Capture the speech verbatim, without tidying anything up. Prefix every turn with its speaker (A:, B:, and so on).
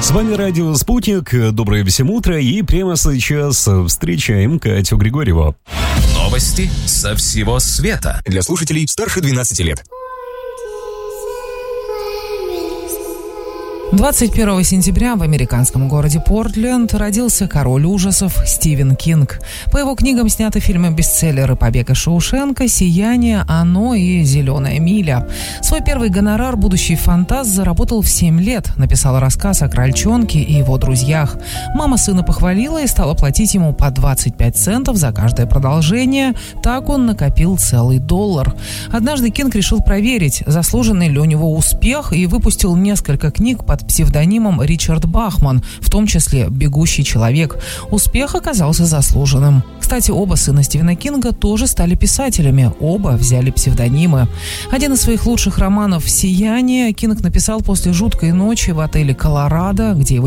A: С вами радио «Спутник». Доброе всем утро. И прямо сейчас встречаем Катю Григорьеву.
B: Новости со всего света.
C: Для слушателей старше двенадцати лет.
D: двадцать первого сентября в американском городе Портленд родился король ужасов Стивен Кинг. По его книгам сняты фильмы-бестселлеры «Побег из Шоушенка», «Сияние», «Оно» и «Зеленая миля». Свой первый гонорар будущий фантаст заработал в семь лет. Написал рассказ о крольчонке и его друзьях. Мама сына похвалила и стала платить ему по двадцать пять центов за каждое продолжение. Так он накопил целый доллар. Однажды Кинг решил проверить, заслуженный ли у него успех, и выпустил несколько книг под псевдонимом Ричард Бахман, в том числе «Бегущий человек». Успех оказался заслуженным. Кстати, оба сына Стивена Кинга тоже стали писателями. Оба взяли псевдонимы. Один из своих лучших романов «Сияние» Кинг написал после жуткой ночи в отеле «Колорадо», где его